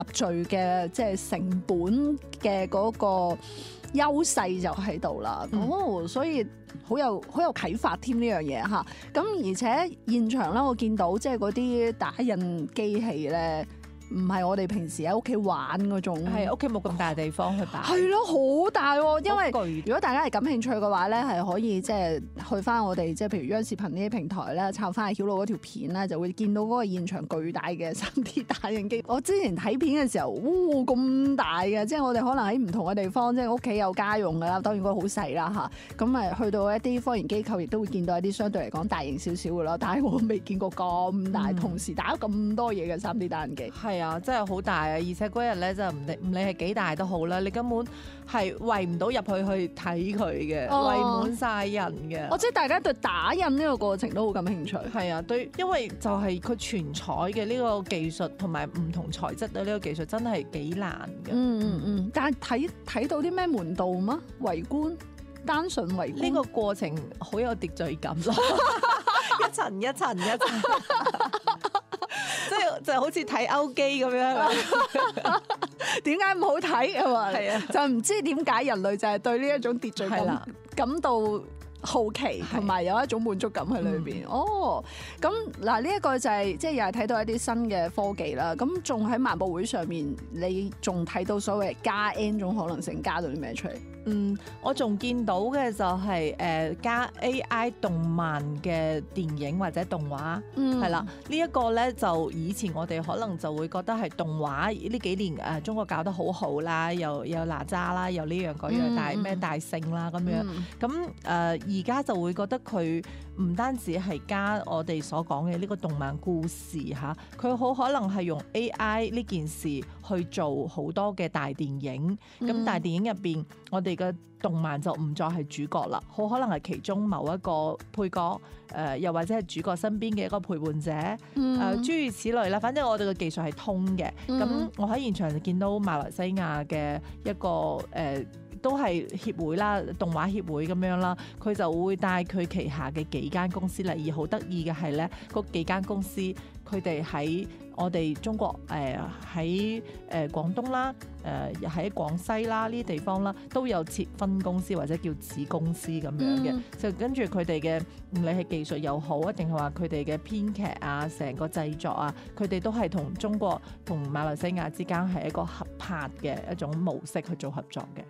聚嘅即係成本嘅嗰個優勢就喺度啦。所以好有啟發添呢樣嘢嚇。咁而且現場咧，我見到即係嗰啲打印機器咧，唔係我哋平時喺屋企玩嗰種， 係屋企冇咁大地方去擺。 係咯，好大喎！因為好巨如果大家係感興趣嘅話咧，係可以即係去翻我哋即係譬如央視頻呢啲平台咧，抄翻曉露嗰條片咧，就會見到嗰個現場巨大嘅 3D 打印機。我之前睇片嘅時候，咁大嘅，即係我哋可能喺唔同嘅地方，即係屋企有家用㗎啦，當然嗰個好細啦嚇。咁啊去到一啲科研機構，亦都會見到一啲相對嚟講大型少少嘅咯。但係我未見過咁大，同時打咁多嘢嘅 3D 打印機。 係啊，真係好大啊！而且嗰日咧就唔理係幾大都好啦，你根本係圍唔到入去睇佢嘅，圍滿晒人嘅。 我知大家對打印呢個過程都好感興趣。 係啊，對，因為就係佢全彩嘅呢個技術同埋唔同材質嘅呢個技術真係幾難嘅。 但係睇到啲咩門道嗎？圍觀，單純圍觀。 呢個過程好有秩序感咯，一層一層一層。即係就好似睇歐機咁樣， 點解唔好睇啊？嘛， 係啊， 就唔知點解人類就係對呢一種秩序感到好奇，同埋有一種滿足感喺裏邊。咁嗱，呢一個就係即係又係睇到一啲新嘅科技啦。咁仲喺漫步會上面，你仲睇到所謂加 N 種可能性，加到啲咩出嚟？ 我仲見到嘅就係加 AI 動漫嘅電影或者動畫，係啦。呢一個咧就以前我哋可能就會覺得係動畫呢幾年中國搞得好好啦，又有哪吒啦，又呢樣嗰樣，大咩大聖啦咁樣。咁而家就會覺得佢唔單止係加我哋所講嘅呢個動漫故事嚇，佢好可能係用 AI 呢件事去做好多嘅大電影。咁大電影入邊，我哋嘅動漫就唔再係主角啦，好可能係其中某一個配角，又或者係主角身邊嘅一個陪伴者，諸如此類啦。反正我哋嘅技術係通嘅。咁我喺現場就見到馬來西亞嘅一個都係協會啦，動畫協會咁樣啦，佢就會帶佢旗下嘅幾間公司嚟。而好得意嘅係咧，嗰幾間公司佢哋喺我哋中國喺廣東啦，喺廣西啦呢啲地方啦，都有設分公司或者叫子公司咁樣嘅。就跟住佢哋嘅唔理係技術又好，一定係話佢哋嘅編劇啊，成個製作啊，佢哋都係同中國同馬來西亞之間係一個合拍嘅一種模式去做合作嘅。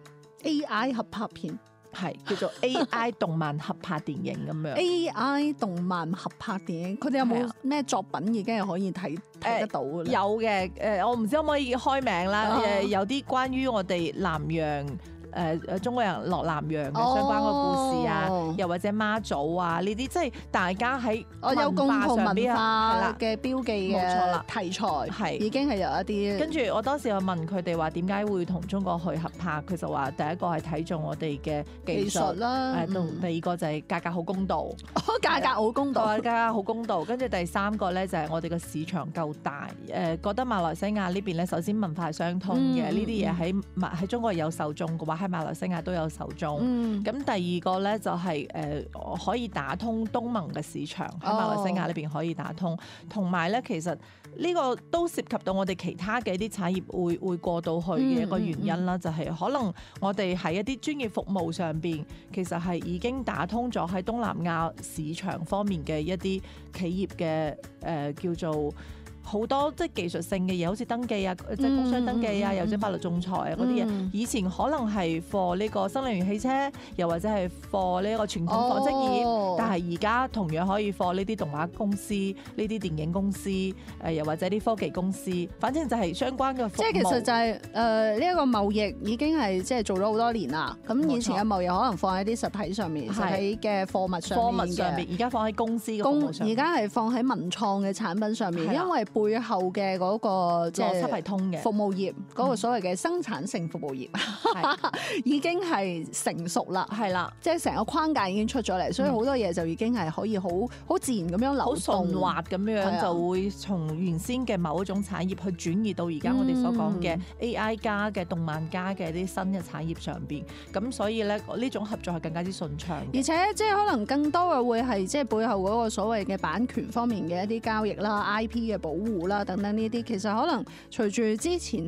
AI 合拍片係叫做 AI 動漫合拍電影咁樣。 AI 動漫合拍電影，佢哋有冇咩作品已經係可以睇得到嘅咧？ 有嘅，我唔知可唔可以開名啦。有啲關於我哋南洋。中國人落南洋嘅相關嘅故事啊，又或者媽祖啊呢啲，即係大家喺有共同文化嘅標記冇錯啦， 題材係已經係有一啲。 跟住我當時我問佢哋話點解會同中國去合拍，佢就話第一個係睇中我哋嘅技術啦，第二個就係價格好公道， 價格好公道， 價格好公道。跟住第三個咧就係我哋嘅市場夠大，覺得馬來西亞呢邊咧首先文化係相通嘅，呢啲嘢喺中國有受眾嘅話，喺馬來西亞都有受眾。咁第二個咧就係可以打通東盟嘅市場，喺馬來西亞呢邊可以打通，同埋咧其實呢個都涉及到我哋其他嘅一啲產業會過到去嘅一個原因啦，就係可能我哋喺一啲專業服務上邊，其實係已經打通咗喺東南亞市場方面嘅一啲企業嘅叫做。好多即係技術性嘅嘢，好似登記啊，即係工商登記啊，又或者法律仲裁啊嗰啲嘢，以前可能係 for 呢個新能源汽車，又或者係 for 呢個傳統紡織業，但係而家同樣可以 for 呢啲動畫公司、呢啲電影公司，又或者啲科技公司，反正就係相關嘅服務。 即係其實就係呢一個貿易已經係即係做咗好多年啦。咁以前嘅貿易可能放喺啲實體上面，實體嘅貨物上面， 而家放喺公司嘅服務上面， 而家係放喺文創嘅產品上面，因為背後嘅嗰個即係邏輯係通嘅服務業嗰個所謂嘅生產性服務業已經係成熟啦， 係啦， 即係成個框架已經出咗嚟，所以好多嘢就已經係可以好自然咁樣流動， 好順滑咁樣就會從原先嘅某一種產業去轉移到而家我哋所講嘅 AI 加嘅動漫加嘅啲新嘅產業上邊，咁所以咧呢種合作係更加之順暢， 而且即係可能更多嘅會係即係背後嗰個所謂嘅版權方面嘅一啲交易啦、IP 嘅保護啦。等等呢啲，其實可能隨住之前